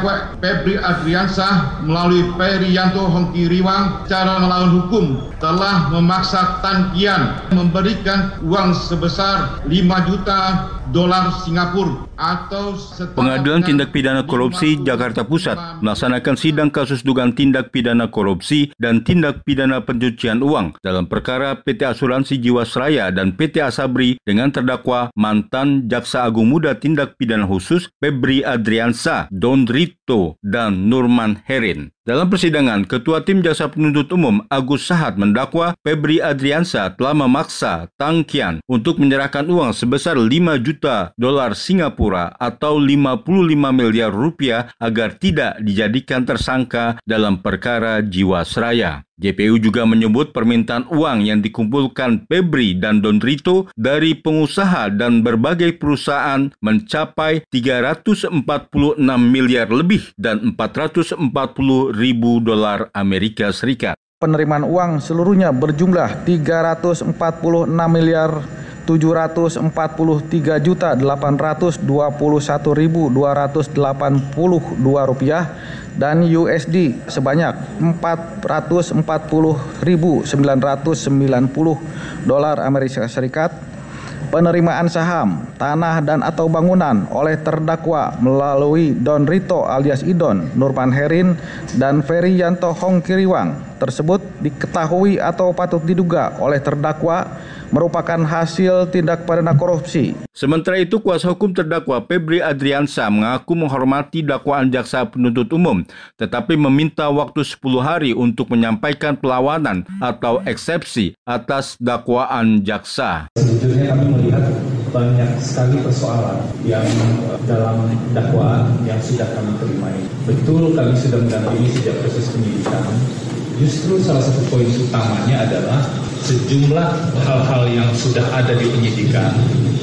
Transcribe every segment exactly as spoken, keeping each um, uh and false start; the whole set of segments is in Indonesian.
terdakwa Febri Adriansyah melalui Periyanto Hongkiriwang secara melawan hukum telah memaksa Tan Kian memberikan uang sebesar lima juta dolar Singapura atau Pengadilan Tindak Pidana Korupsi Jakarta Pusat melaksanakan sidang kasus dugaan tindak pidana korupsi dan tindak pidana pencucian uang dalam perkara P T Asuransi Jiwasraya dan P T Asabri dengan terdakwa mantan Jaksa Agung Muda Tindak Pidana Khusus Febri Adriansyah, Don Rito, dan Nurman Herin. Dalam persidangan, Ketua Tim Jaksa Penuntut Umum Agus Sahat mendakwa Febri Adriansyah telah memaksa Tan Kian untuk menyerahkan uang sebesar lima juta dolar Singapura atau lima puluh lima miliar rupiah agar tidak dijadikan tersangka dalam perkara Jiwasraya. J P U juga menyebut permintaan uang yang dikumpulkan Febri dan Don Rito dari pengusaha dan berbagai perusahaan mencapai tiga ratus empat puluh enam miliar lebih dan empat ratus empat puluh ribu dolar Amerika Serikat. Penerimaan uang seluruhnya berjumlah tiga ratus empat puluh enam miliar tujuh ratus empat puluh tiga juta delapan ratus dua puluh satu ribu dua ratus delapan puluh dua rupiah dan U S D sebanyak empat ratus empat puluh ribu sembilan ratus sembilan puluh dolar Amerika Serikat. Penerimaan saham, tanah dan atau bangunan oleh terdakwa melalui Don Rito alias Idon, Nurman Herin, dan Periyanto Hongkiriwang tersebut diketahui atau patut diduga oleh terdakwa merupakan hasil tindak pidana korupsi. Sementara itu, kuasa hukum terdakwa Febri Adriansyah mengaku menghormati dakwaan jaksa penuntut umum, tetapi meminta waktu sepuluh hari untuk menyampaikan perlawanan atau eksepsi atas dakwaan jaksa. Sejujurnya kami melihat banyak sekali persoalan yang dalam dakwaan yang sudah kami terima. Betul, kami sudah mendampingi sejak proses penyidikan. Justru salah satu poin utamanya adalah sejumlah hal-hal yang sudah ada di penyidikan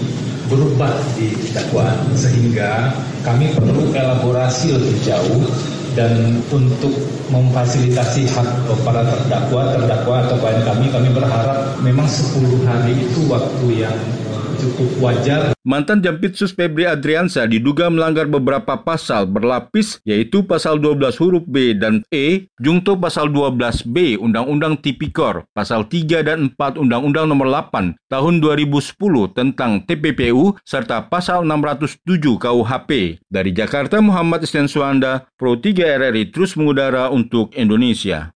berubah di dakwaan, sehingga kami perlu elaborasi lebih jauh dan untuk memfasilitasi hak para terdakwa, terdakwa atau klien kami, kami berharap memang sepuluh hari itu waktu yang cukup wajar. Mantan Jampitsus Febri Adriansyah diduga melanggar beberapa pasal berlapis, yaitu pasal dua belas huruf B dan E, jungto pasal dua belas B Undang-Undang Tipikor, pasal tiga dan empat Undang-Undang Nomor delapan Tahun dua ribu sepuluh tentang T P P U, serta pasal enam ratus tujuh K U H P. Dari Jakarta, Muhammad Isnan Suanda, Pro tiga R R I terus mengudara untuk Indonesia.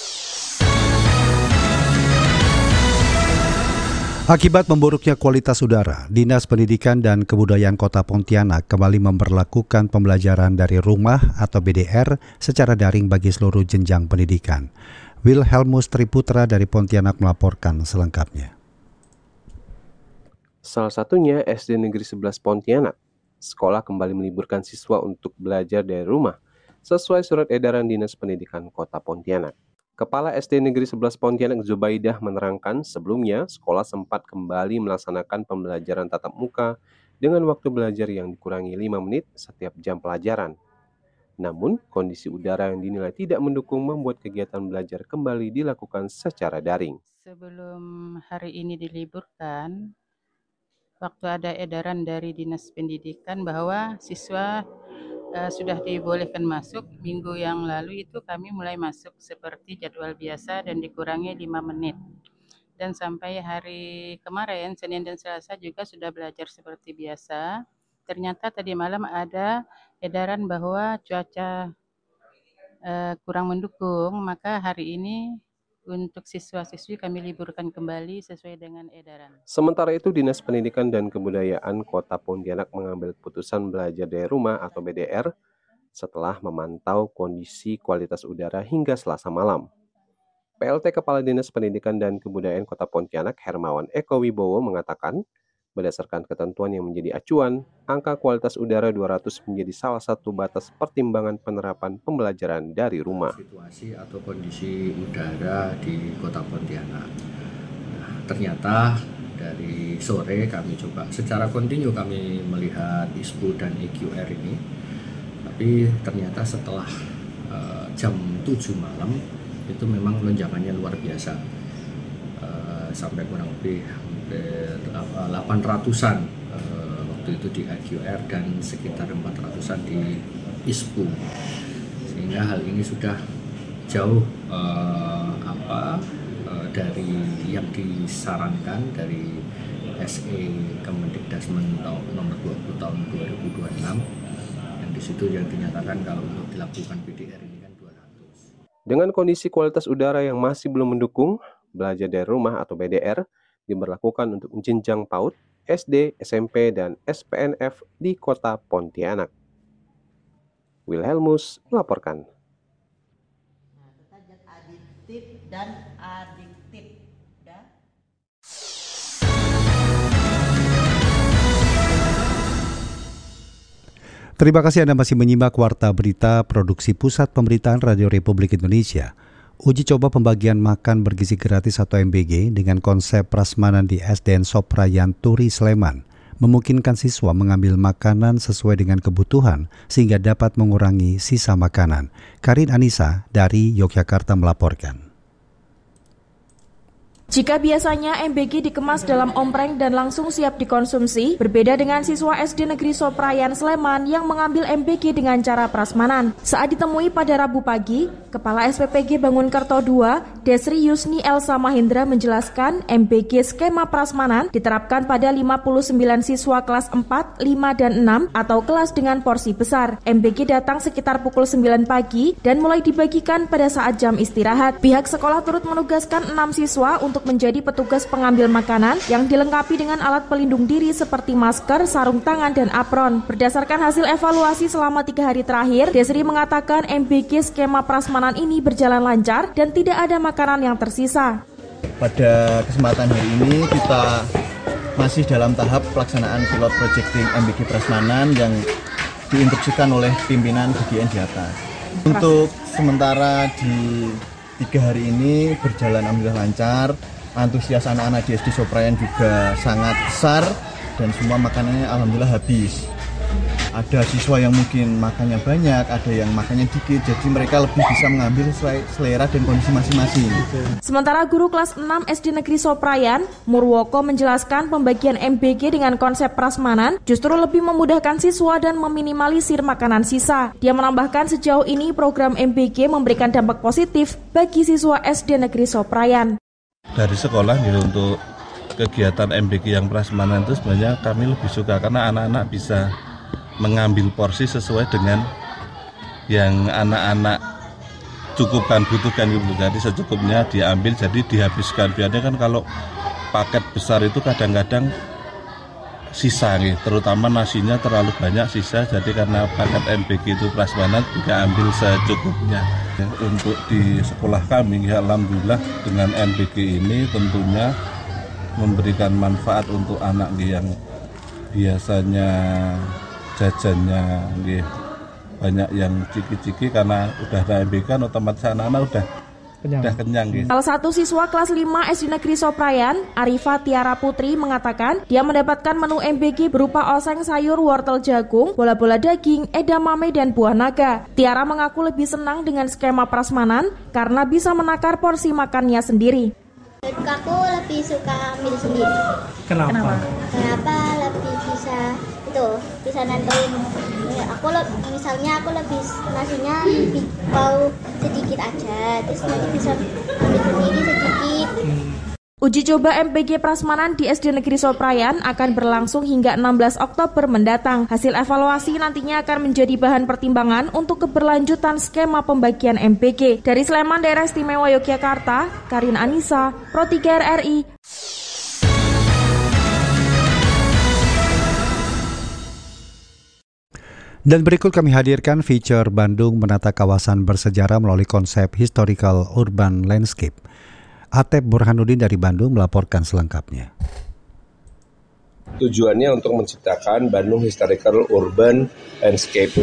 Akibat memburuknya kualitas udara, Dinas Pendidikan dan Kebudayaan Kota Pontianak kembali memberlakukan pembelajaran dari rumah atau B D R secara daring bagi seluruh jenjang pendidikan. Wilhelmus Triputra dari Pontianak melaporkan selengkapnya. Salah satunya S D Negeri sebelas Pontianak. Sekolah kembali meliburkan siswa untuk belajar dari rumah, sesuai surat edaran Dinas Pendidikan Kota Pontianak. Kepala S D Negeri sebelas Pontianak Zubaidah menerangkan sebelumnya sekolah sempat kembali melaksanakan pembelajaran tatap muka dengan waktu belajar yang dikurangi lima menit setiap jam pelajaran. Namun, kondisi udara yang dinilai tidak mendukung membuat kegiatan belajar kembali dilakukan secara daring. Sebelum hari ini diliburkan, waktu ada edaran dari Dinas Pendidikan bahwa siswa Uh, sudah dibolehkan masuk, minggu yang lalu itu kami mulai masuk seperti jadwal biasa dan dikurangi lima menit. Dan sampai hari kemarin, Senin dan Selasa juga sudah belajar seperti biasa. Ternyata tadi malam ada edaran bahwa cuaca uh, kurang mendukung, maka hari ini untuk siswa-siswi kami liburkan kembali sesuai dengan edaran. Sementara itu, Dinas Pendidikan dan Kebudayaan Kota Pontianak mengambil keputusan belajar dari rumah atau B D R setelah memantau kondisi kualitas udara hingga Selasa malam. P L T Kepala Dinas Pendidikan dan Kebudayaan Kota Pontianak Hermawan Eko Wibowo mengatakan, berdasarkan ketentuan yang menjadi acuan, angka kualitas udara dua ratus menjadi salah satu batas pertimbangan penerapan pembelajaran dari rumah. Situasi atau kondisi udara di Kota Pontianak. Nah, ternyata dari sore kami coba secara kontinu kami melihat I S P U dan E Q R ini. Tapi ternyata setelah uh, jam tujuh malam itu memang lonjakannya luar biasa. Uh, sampai kurang lebih delapan ratusan uh, waktu itu di I Q R dan sekitar empat ratusan di I S P U, sehingga hal ini sudah jauh eh, apa eh, dari yang disarankan dari S E Kemendikdasmen nomor dua puluh tahun dua ribu dua puluh enam, yang di situ yang dinyatakan kalau untuk dilakukan P D R ini kan dua ratus. Dengan kondisi kualitas udara yang masih belum mendukung, belajar dari rumah atau B D R diberlakukan untuk jenjang PAUD, S D, S M P, dan S P N F di Kota Pontianak. Wilhelmus melaporkan. Adiktif dan adiktif. Ya. Terima kasih Anda masih menyimak Warta Berita Produksi Pusat Pemberitaan Radio Republik Indonesia. Uji coba pembagian makan bergizi gratis atau M B G dengan konsep prasmanan di S D N Soprayan Turi Sleman memungkinkan siswa mengambil makanan sesuai dengan kebutuhan sehingga dapat mengurangi sisa makanan. Karin Anissa dari Yogyakarta melaporkan. Jika biasanya M B G dikemas dalam ompreng dan langsung siap dikonsumsi, berbeda dengan siswa S D Negeri Soprayan Sleman yang mengambil M B G dengan cara prasmanan. Saat ditemui pada Rabu pagi, Kepala S P P G Bangunkerto dua, Desri Yusni Elsa Mahendra menjelaskan M B G skema prasmanan diterapkan pada lima puluh sembilan siswa kelas empat, lima, dan enam atau kelas dengan porsi besar. M B G datang sekitar pukul sembilan pagi dan mulai dibagikan pada saat jam istirahat. Pihak sekolah turut menugaskan enam siswa untuk untuk menjadi petugas pengambil makanan yang dilengkapi dengan alat pelindung diri seperti masker, sarung tangan, dan apron. Berdasarkan hasil evaluasi selama tiga hari terakhir, Desri mengatakan M B G skema prasmanan ini berjalan lancar dan tidak ada makanan yang tersisa. Pada kesempatan hari ini kita masih dalam tahap pelaksanaan pilot projecting M B G prasmanan yang diinstruksikan oleh pimpinan B G N di atas. Untuk sementara di tiga hari ini berjalan alhamdulillah lancar, antusias anak-anak di S D Soprayan juga sangat besar dan semua makanannya alhamdulillah habis. Ada siswa yang mungkin makannya banyak, ada yang makannya dikit, jadi mereka lebih bisa mengambil sesuai selera dan kondisi masing-masing. Sementara guru kelas enam S D Negeri Soprayan, Murwoko menjelaskan pembagian M B G dengan konsep prasmanan justru lebih memudahkan siswa dan meminimalisir makanan sisa. Dia menambahkan sejauh ini program M B G memberikan dampak positif bagi siswa S D Negeri Soprayan. Dari sekolah gitu, untuk kegiatan M B G yang prasmanan itu sebenarnya kami lebih suka karena anak-anak bisa mengambil porsi sesuai dengan yang anak-anak cukupkan, butuhkan gitu. Jadi secukupnya diambil, jadi dihabiskan. Biasanya kan kalau paket besar itu kadang-kadang sisa nih, terutama nasinya terlalu banyak sisa. Jadi karena paket M B G itu prasmanan juga ambil secukupnya. Untuk di sekolah kami ya alhamdulillah dengan M B G ini tentunya memberikan manfaat untuk anak yang biasanya jajannya nggih banyak yang ciki-ciki, karena udah ada M B G kan otomatis anak-anak udah kenyang. Udah kenyang gitu. Salah satu siswa kelas lima S D Negeri Soprayan, Arifa Tiara Putri mengatakan dia mendapatkan menu M B G berupa oseng sayur, wortel jagung, bola-bola daging, edamame, dan buah naga. Tiara mengaku lebih senang dengan skema prasmanan karena bisa menakar porsi makannya sendiri. Aku lebih suka ambil sendiri. Kenapa? Kenapa? Kenapa lebih bisa itu bisa nentuin. Ya, aku le- misalnya aku lebih nasinya lebih bau sedikit aja, terus nanti bisa ambil sendiri sedikit. Uji coba M B G prasmanan di S D Negeri Soprayan akan berlangsung hingga enam belas Oktober mendatang. Hasil evaluasi nantinya akan menjadi bahan pertimbangan untuk keberlanjutan skema pembagian M B G. Dari Sleman, Daerah Istimewa Yogyakarta, Karin Anissa, Pro tiga R R I. Dan berikut kami hadirkan feature Bandung menata kawasan bersejarah melalui konsep Historical Urban Landscape. Atep Burhanuddin dari Bandung melaporkan selengkapnya. Tujuannya untuk menciptakan Bandung Historical Urban Landscape.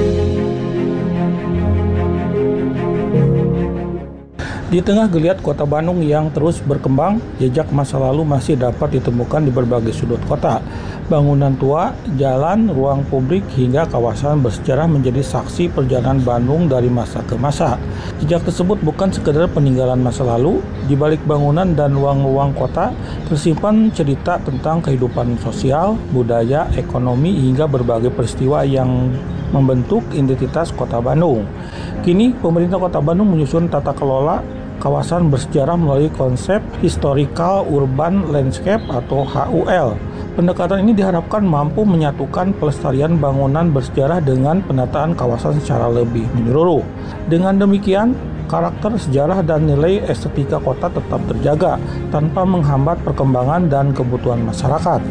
Di tengah geliat kota Bandung yang terus berkembang, jejak masa lalu masih dapat ditemukan di berbagai sudut kota. Bangunan tua, jalan, ruang publik, hingga kawasan bersejarah menjadi saksi perjalanan Bandung dari masa ke masa. Jejak tersebut bukan sekedar peninggalan masa lalu, di balik bangunan dan ruang-ruang kota tersimpan cerita tentang kehidupan sosial, budaya, ekonomi, hingga berbagai peristiwa yang membentuk identitas Kota Bandung. Kini, pemerintah Kota Bandung menyusun tata kelola kawasan bersejarah melalui konsep Historical Urban Landscape atau H U L. Pendekatan ini diharapkan mampu menyatukan pelestarian bangunan bersejarah dengan penataan kawasan secara lebih menyeluruh. Dengan demikian, karakter sejarah dan nilai estetika kota tetap terjaga tanpa menghambat perkembangan dan kebutuhan masyarakat.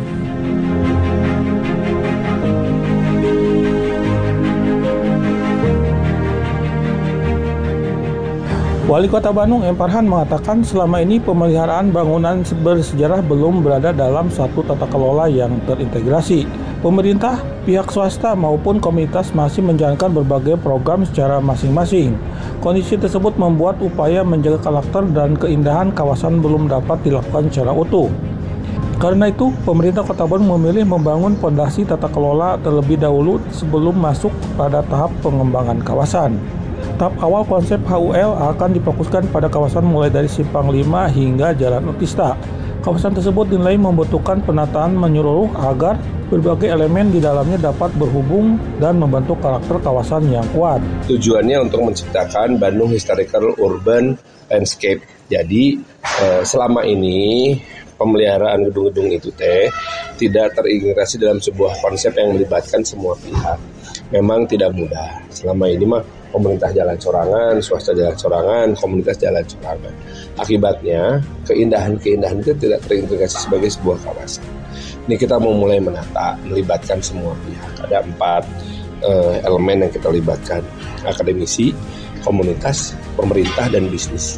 Wali Kota Bandung M. Farhan mengatakan selama ini pemeliharaan bangunan bersejarah belum berada dalam satu tata kelola yang terintegrasi. Pemerintah, pihak swasta maupun komunitas masih menjalankan berbagai program secara masing-masing. Kondisi tersebut membuat upaya menjaga karakter dan keindahan kawasan belum dapat dilakukan secara utuh. Karena itu, pemerintah Kota Bandung memilih membangun fondasi tata kelola terlebih dahulu sebelum masuk pada tahap pengembangan kawasan. Tahap awal konsep H U L akan difokuskan pada kawasan mulai dari Simpang lima hingga Jalan Otista. Kawasan tersebut dinilai membutuhkan penataan menyeluruh agar berbagai elemen di dalamnya dapat berhubung dan membentuk karakter kawasan yang kuat. Tujuannya untuk menciptakan Bandung Historical Urban Landscape. Jadi eh, selama ini pemeliharaan gedung-gedung itu teh tidak terintegrasi dalam sebuah konsep yang melibatkan semua pihak. Memang tidak mudah. Selama ini mah pemerintah jalan sorangan, swasta jalan sorangan, komunitas jalan sorangan. Akibatnya, keindahan-keindahan itu tidak terintegrasi sebagai sebuah kawasan. Ini kita mau mulai menata, melibatkan semua pihak. Ada empat uh, elemen yang kita libatkan. Akademisi, komunitas, pemerintah, dan bisnis.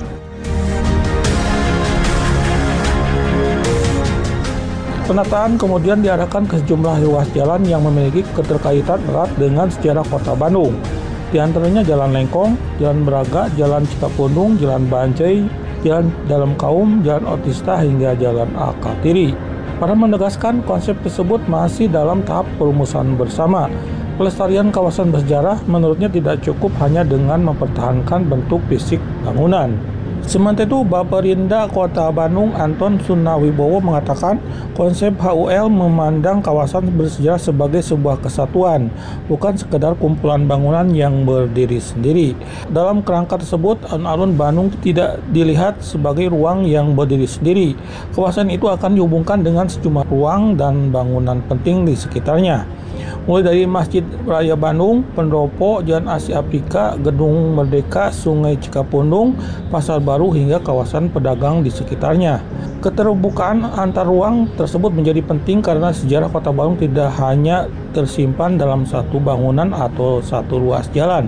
Penataan kemudian diarahkan ke sejumlah ruas jalan yang memiliki keterkaitan erat dengan sejarah Kota Bandung. Di antaranya Jalan Lengkong, Jalan Braga, Jalan Cikapundung, Jalan Bancai, Jalan Dalam Kaum, Jalan Otista, hingga Jalan Alkatiri. Farhan menegaskan konsep tersebut masih dalam tahap perumusan bersama. Pelestarian kawasan bersejarah menurutnya tidak cukup hanya dengan mempertahankan bentuk fisik bangunan. Sementara itu, Baperinda Kota Bandung Anton Sunawibowo mengatakan konsep H U L memandang kawasan bersejarah sebagai sebuah kesatuan, bukan sekedar kumpulan bangunan yang berdiri sendiri. Dalam kerangka tersebut, alun-alun Bandung tidak dilihat sebagai ruang yang berdiri sendiri. Kawasan itu akan dihubungkan dengan sejumlah ruang dan bangunan penting di sekitarnya. Mulai dari Masjid Raya Bandung, Pendopo, Jalan Asia Afrika, Gedung Merdeka, Sungai Cikapundung, Pasar Baru, hingga kawasan pedagang di sekitarnya. Keterbukaan antar ruang tersebut menjadi penting karena sejarah Kota Bandung tidak hanya tersimpan dalam satu bangunan atau satu ruas jalan.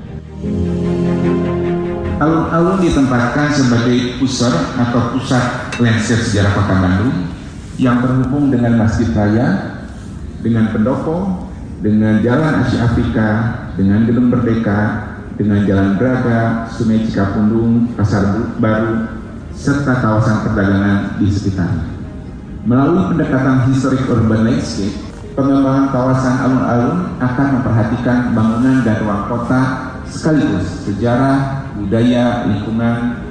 Alun-alun ditempatkan sebagai pusar atau pusat landscape sejarah Kota Bandung yang terhubung dengan Masjid Raya, dengan Pendopo, dengan Jalan Asia Afrika, dengan Gedung Merdeka, dengan Jalan Braga, Sungai Cikapundung, Pasar Baru, serta kawasan perdagangan di sekitarnya. Melalui pendekatan historic urban landscape, pengembangan kawasan alun-alun akan memperhatikan bangunan dan ruang kota sekaligus sejarah, budaya, lingkungan.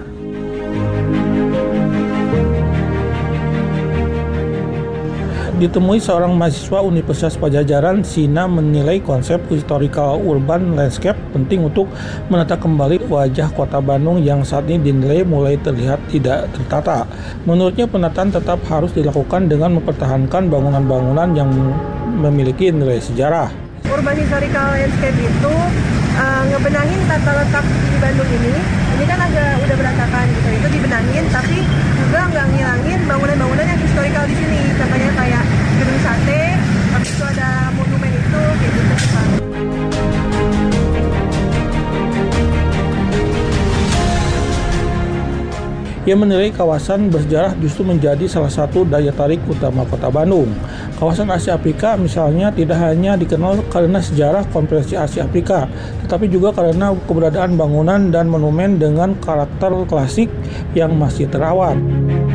Ditemui seorang mahasiswa Universitas Padjadjaran, Sina menilai konsep historical urban landscape penting untuk menata kembali wajah Kota Bandung yang saat ini dinilai mulai terlihat tidak tertata. Menurutnya penataan tetap harus dilakukan dengan mempertahankan bangunan-bangunan yang memiliki nilai sejarah. Urban historical landscape itu uh, ngebenahin tata letak di Bandung ini. Ini kan agak udah berantakan gitu, itu dibenahin, tapi juga nggak ngilangin bangunan-bangunan yang historical di sini. Contohnya kayak gedung sate, habis itu ada monumen itu, kayak gitu kan. Ia menilai kawasan bersejarah justru menjadi salah satu daya tarik utama Kota Bandung. Kawasan Asia Afrika misalnya tidak hanya dikenal karena sejarah Konferensi Asia Afrika, tetapi juga karena keberadaan bangunan dan monumen dengan karakter klasik yang masih terawat.